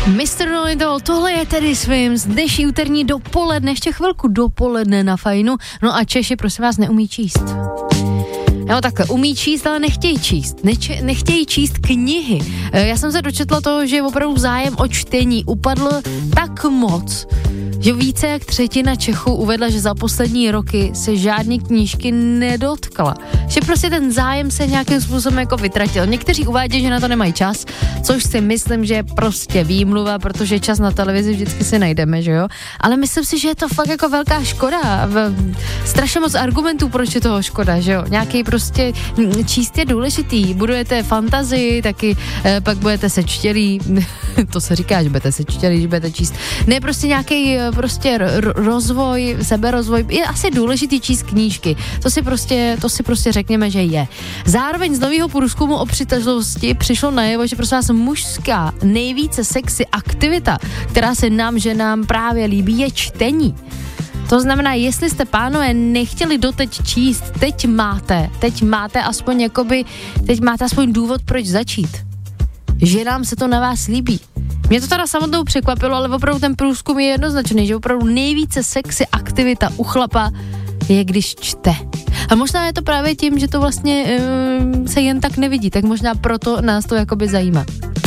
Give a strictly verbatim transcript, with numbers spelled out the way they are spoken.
mister Noidol, tohle je tedy svým z dnešní úterní dopoledne, ještě chvilku dopoledne na Fajnu. No a Češi, prosím vás, neumí číst. No takhle, umí číst, ale nechtějí číst. Neč- nechtějí číst knihy. Já jsem se dočetla toho, že opravdu zájem o čtení upadl tak moc, že více jak třetina Čechů uvedla, že za poslední roky se žádný knížky nedotkla. Že prostě ten zájem se nějakým způsobem jako vytratil. Někteří uvádějí, že na to nemají čas, což si myslím, že je prostě výmluva, protože čas na televizi vždycky si najdeme, že jo? Ale myslím si, že je to fakt jako velká škoda. Strašně moc argumentů, proč je toho škoda, že jo? Nějaký prostě číst je důležitý. Budujete fantazii, taky eh, pak budete sečtělí. To se říká, že budete sečtělí, že budete číst. Ne, prostě nějaký prostě r- rozvoj, seberozvoj. Je asi důležitý číst knížky. To si prostě, to si prostě řekněme, že je. Zároveň z nového průzkumu o přitažlivosti přišlo najevo, že prostě vás mužská nejvíce sexy aktivita, která se nám ženám právě líbí, je čtení. To znamená, jestli jste, pánové, nechtěli doteď číst, teď máte, teď máte aspoň jakoby, teď máte aspoň důvod, proč začít. Že nám se to na vás líbí. Mě to teda samotnou překvapilo, ale opravdu ten průzkum je jednoznačný, že opravdu nejvíce sexy aktivita u chlapa je, když čte. A možná je to právě tím, že to vlastně um, se jen tak nevidí, tak možná proto nás to jakoby zajímá.